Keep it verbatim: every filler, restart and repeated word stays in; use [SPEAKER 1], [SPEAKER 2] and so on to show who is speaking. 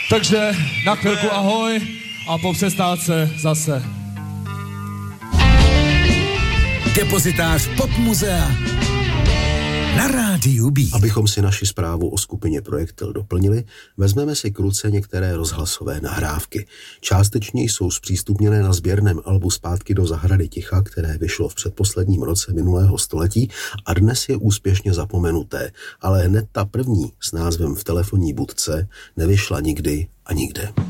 [SPEAKER 1] Takže na chvilku ahoj a po přestávce zase.
[SPEAKER 2] Depozitář Popmuzea na rádiu B.
[SPEAKER 3] Abychom si naši zprávu o skupině Projektil doplnili, vezmeme si k ruce některé rozhlasové nahrávky. Částečně jsou zpřístupněné na sběrném albu Zpátky do zahrady ticha, které vyšlo v předposledním roce minulého století a dnes je úspěšně zapomenuté, ale hned ta první s názvem V telefonní budce nevyšla nikdy a nikde.